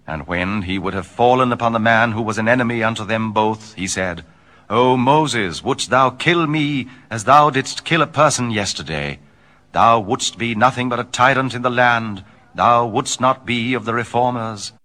And when he would have fallen upon the man who was an enemy unto them both, he said, O Moses, wouldst thou kill me as thou didst kill a person yesterday? Thou wouldst be nothing but a tyrant in the land. Thou wouldst not be of the reformers.